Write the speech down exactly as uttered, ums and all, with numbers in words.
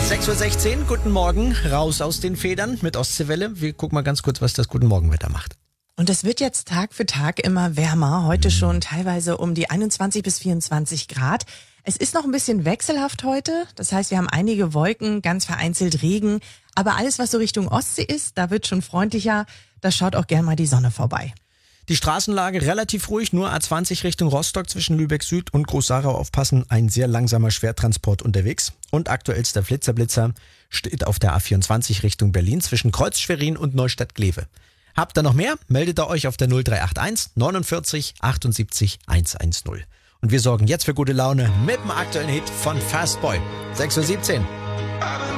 sechs Uhr sechzehn, guten Morgen, raus aus den Federn mit Ostseewelle. Wir gucken mal ganz kurz, was das Guten Morgenwetter macht. Und es wird jetzt Tag für Tag immer wärmer. Heute schon teilweise um die einundzwanzig bis vierundzwanzig Grad. Es ist noch ein bisschen wechselhaft heute. Das heißt, wir haben einige Wolken, ganz vereinzelt Regen. Aber alles, was so Richtung Ostsee ist, da wird schon freundlicher. Da schaut auch gern mal die Sonne vorbei. Die Straßenlage relativ ruhig, nur A zwanzig Richtung Rostock zwischen Lübeck Süd und Groß-Sarau aufpassen. Ein sehr langsamer Schwertransport unterwegs. Und aktuellster Flitzerblitzer steht auf der A vierundzwanzig Richtung Berlin zwischen Kreuz-Schwerin und Neustadt-Glewe. Habt ihr noch mehr? Meldet ihr euch auf der null drei acht eins neunundvierzig achtundsiebzig hundertzehn. Und wir sorgen jetzt für gute Laune mit dem aktuellen Hit von Fastboy. sechs Uhr siebzehn.